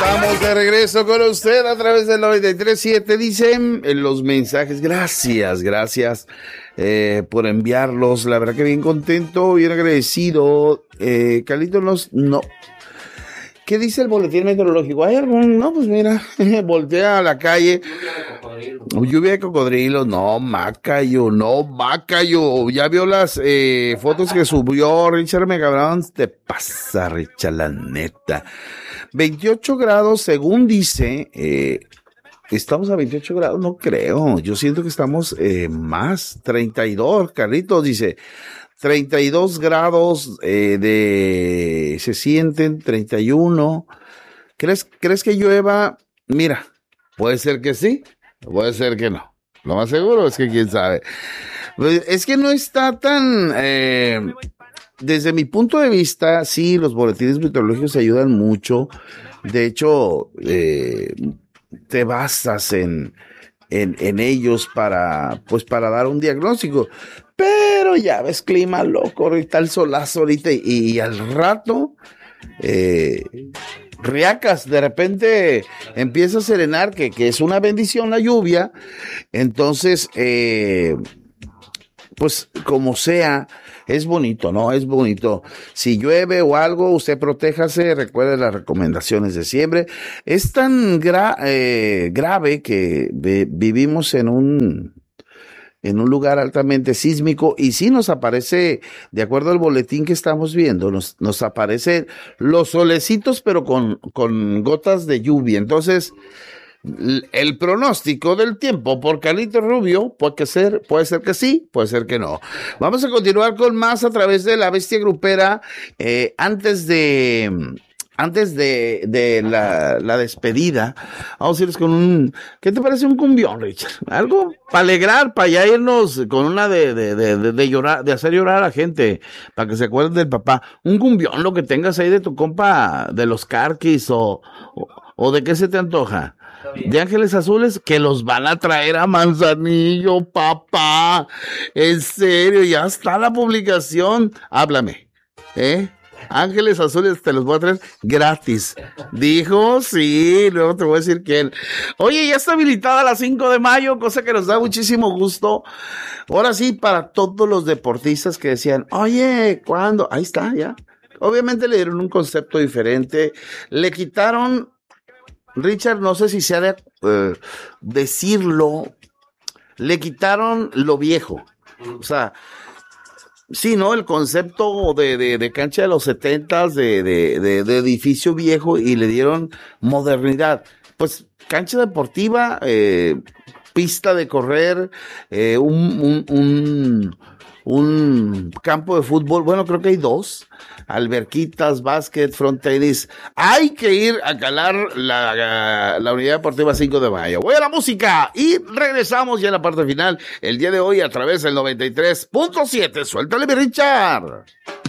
Estamos de regreso con usted a través del 93.7. Dicen en los mensajes, gracias por enviarlos. La verdad que bien contento, bien agradecido. Carlitos, no. ¿Qué dice el boletín meteorológico? ¿Hay algún? No, pues mira, voltea a la calle. Lluvia de cocodrilos. No, Macayo. Ya vio las fotos que subió Richard Megabrón. Te pasa, Richard, la neta. 28 grados, según dice. ¿Estamos a 28 grados? No creo. Yo siento que estamos más. 32, Carlitos dice. 32 grados se sienten, 31. ¿Crees que llueva? Mira, puede ser que sí, puede ser que no. Lo más seguro es que quién sabe. Es que no está tan... desde mi punto de vista, sí, los boletines meteorológicos ayudan mucho. De hecho, te basas en ellos para dar un diagnóstico. Pero ya ves, clima loco, ahorita el solazo ahorita y al rato, riacas, de repente empieza a serenar, que es una bendición la lluvia. Entonces, pues como sea, es bonito, ¿no? Es bonito. Si llueve o algo, usted protéjase, recuerde las recomendaciones de siempre. Es tan grave que vivimos en un lugar altamente sísmico y sí nos aparece, de acuerdo al boletín que estamos viendo, nos aparecen los solecitos, pero con gotas de lluvia. Entonces, el pronóstico del tiempo por Carlitos Rubio puede ser que sí, puede ser que no. Vamos a continuar con más a través de La Bestia Grupera. Antes de la despedida, vamos a irnos con ¿qué te parece un cumbión, Richard? Algo para alegrar, para ya irnos con una de llorar, de hacer llorar a la gente, para que se acuerden del papá. Un cumbión, lo que tengas ahí de tu compa, de los Carquis, o de qué se te antoja. De Ángeles Azules, que los van a traer a Manzanillo, papá. En serio, ya está la publicación. Háblame, Ángeles Azules te los voy a traer gratis. Dijo, sí, luego te voy a decir quién. Oye, ya está habilitada la 5 de mayo, cosa que nos da muchísimo gusto. Ahora sí, para todos los deportistas que decían, oye, ¿cuándo? Ahí está, ya. Obviamente le dieron un concepto diferente. Le quitaron, Richard, no sé si se ha de decirlo, le quitaron lo viejo. O sea, sí, ¿no? El concepto de cancha de los 70s, de edificio viejo, y le dieron modernidad. Pues cancha deportiva, pista de correr, un campo de fútbol, bueno, creo que hay 2, alberquitas, básquet, front tenis. Hay que ir a calar la unidad deportiva 5 de mayo. Voy a la música y regresamos ya en la parte final el día de hoy a través del 93.7. Suéltale, mi Richard.